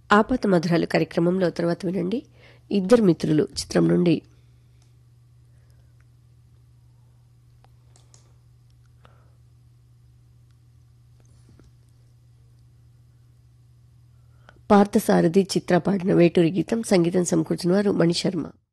ఆపత మధురాలు కార్యక్రమంలో తర్వాత వినండి ఇద్దరు మిత్రులు చిత్రం నుండి పార్థసారథి చిత్ర పాడిన వేటూరి గీతం సంగీతం సమకూర్చిన వారు మణిశర్మ.